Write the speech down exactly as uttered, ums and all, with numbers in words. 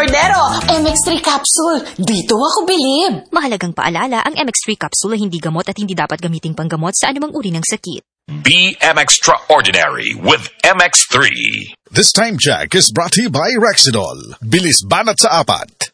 Cordero, M X three capsule. Dito ako bilib. Mahalagang paalala, ang M X three capsule ay hindi gamot at hindi dapat gamiting panggamot sa anumang uri ng sakit. Be M Extraordinary with M X three. This time check is brought to you by Rexidol. Bilis banat sa apat.